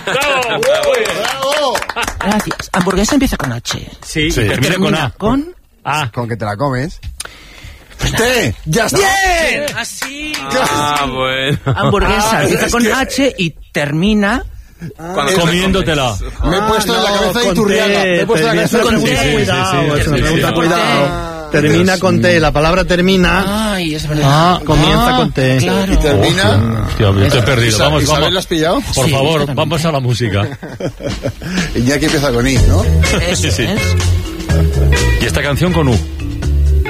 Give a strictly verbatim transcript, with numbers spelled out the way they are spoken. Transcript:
¡Bravo! ¡Bravo! Gracias. Hamburguesa empieza con H. Sí, Sí. y termina, Termina con A. con... Ah. Con que te la comes. ¡Té! ¡Ya está! ¡Bien! Así. Ah, bueno. Hamburguesa Ah, empieza es con que- H y termina... Cuando Comiéndotela. Me he puesto en la no, cabeza de con Iturriaga. té, Me he puesto en la cabeza de termina- con té. Iturriaga. Cuidado, Sí, sí, es una sí, pregunta, sí. cuidado. Termina con T, la palabra termina, Ay, es verdad. ah, comienza con T. Claro. Y termina... Hostia, yo te he perdido. Isa- Vamos, Isabel, vamos. ¿la has pillado? Por Sí, favor, totalmente. vamos a la música. Iñaki empieza con I, ¿no? Eso Sí, sí. es. Y esta canción con U.